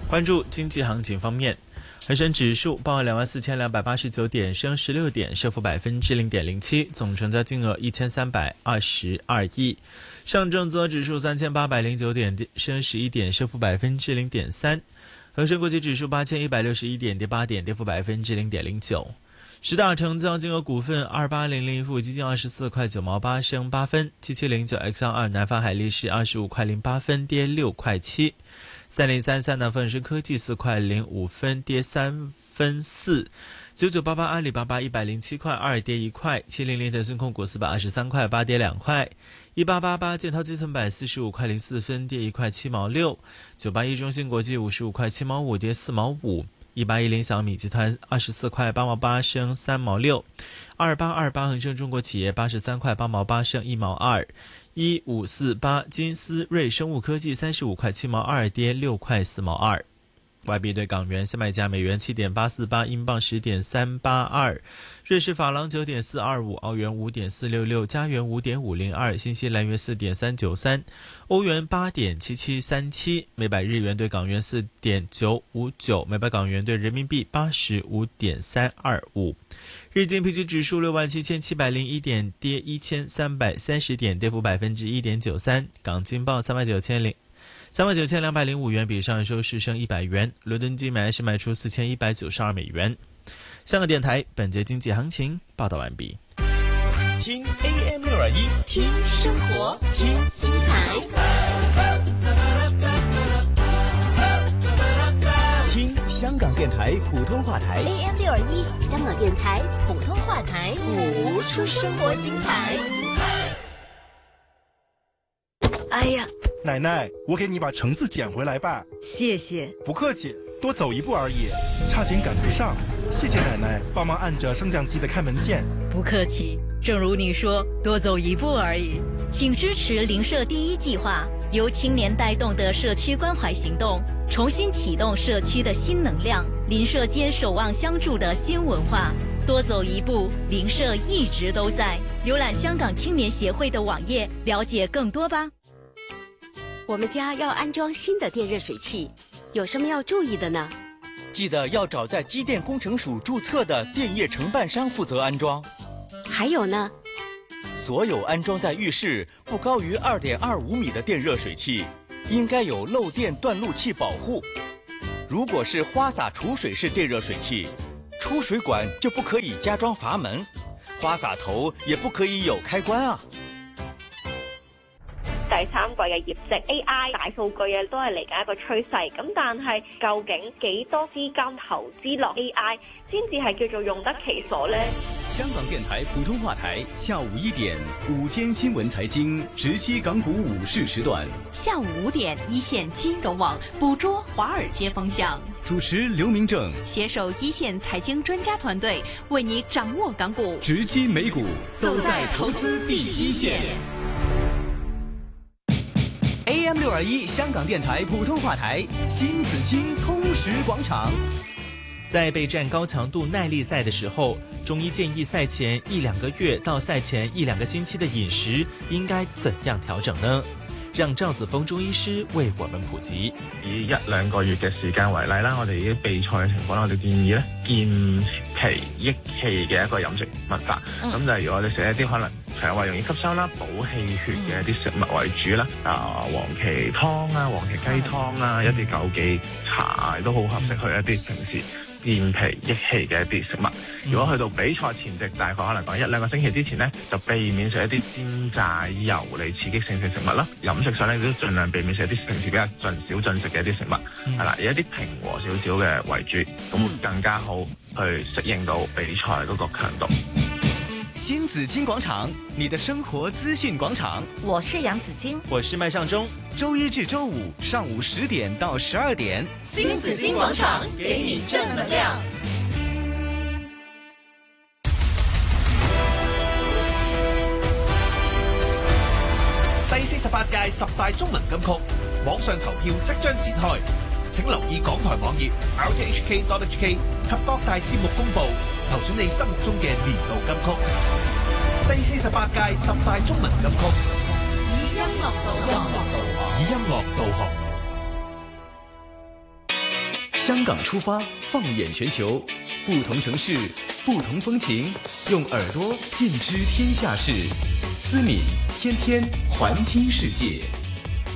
关注经济行情方面，恒生指数报24,289点，升16点，升幅0.07%，总成交金额1322亿。上证综合指数3809点，升11点，升幅0.3%。恒生国际指数8161点，跌8点，跌幅0.09%。十大成交金额股份：2800富基金24块9毛8，升8分；7709XR2 南方海力士25块08分，跌6块7。3033南方恒生科技4块05分，跌3分4；9988阿里巴巴107块2，跌1块；700腾讯控股423块8，跌2块；1888建滔基层板45块04分，跌1块7毛6；981中芯国际55块7毛5，跌4毛5；1810小米集团24块8毛8，升3毛6；2828恒生中国企业83块8毛8，升1毛2；1548金斯瑞生物科技35块7毛2，跌6块4毛2。外币对港元现卖价：美元7.848，英镑10.382，瑞士法郎9.425，澳元5.466，加元5.502，新西兰元4.393，欧元8.7737，每百日元对港元4.959，每百港元对人民币85.325。日经平均指数67701点，跌1330点，跌幅1.93%。港金报39,205元，比上周市升100元。伦敦金买是卖出4192美元。香港电台本节经济行情报道完毕。 听 AM621， 听生活，听精彩， 听香港电台普通话台 AM621，香港电台普通话台， 谱出生活精彩。 哎呀， 奶奶，我给你把橙子捡回来吧。 谢谢。 不客气，多走一步而已，差点赶不上。谢谢奶奶帮忙按着升降机的开门键。 不客气，正如你说，多走一步而已。请支持邻舍第一计划，由青年带动的社区关怀行动，重新启动社区的新能量，邻舍间守望相助的新文化。多走一步，邻舍一直都在。浏览香港青年协会的网页，了解更多吧。 我们家要安装新的电热水器，有什么要注意的呢？ 记得要找在机电工程署注册的电业承办商负责安装。 还有呢？ 所有安装在浴室不高于2.25米的电热水器，应该有漏电断路器保护。如果是花洒储水式电热水器，出水管就不可以加装阀门，花洒頭也不可以有開關啊。 第三季嘅業績 AI 大數據啊，都係嚟緊一個趨勢。咁但係究竟幾多資金投資落 AI 先至係叫做用得其所呢？ 香港電台普通話台下午1點午間新聞財經直擊港股午市時段， 下午5點一線金融網捕捉華爾街風向， 主持劉明正攜手一線財經專家團隊，為你掌握港股， 直擊美股， 走在投資第一線。 AM621香港電台普通話台新紫荊通識廣場。 在備戰高強度耐力賽的時候，中醫建議賽前1-2個月到賽前1-2個星期的飲食應該怎樣調整呢？讓趙子峰中醫師為我們普及。 以1-2個月嘅時間為例啦，我哋啲備賽嘅情況，我哋建議咧健脾益氣嘅一個飲食文化。咁例如我哋食一啲可能腸胃容易吸收啦、補氣血嘅一啲食物為主啦，黃芪湯啊、黃芪雞湯啊、一啲枸杞茶啊，都好合適去一啲平時健脾益氣嘅一啲食物。如果去到比賽前夕，大概可能講1-2個星期之前呢，就避免食一啲煎炸油膩刺激性嘅食物啦。飲食上咧都盡量避免食一啲平時比較少進食嘅一啲食物，係啦，以一啲平和少少嘅為主，咁會更加好去適應到比賽嗰個強度。 新紫荊廣場，你的生活資訊廣場。 我是楊子矜， 我是麥尚中。 周一至周五上午10點到12點， 新紫荊廣場給你正能量。 第48屆10大中文金曲網上投票即將展開，請留意港台網頁 rthk.hk 及各大節目公佈，投選你心目中嘅年度金曲。第48屆10大中文金曲， 以音樂導航。 以音樂導航。 香港出发，放眼全球，不同城市，不同风情，用耳朵尽知天下事。思敏天天环听世界。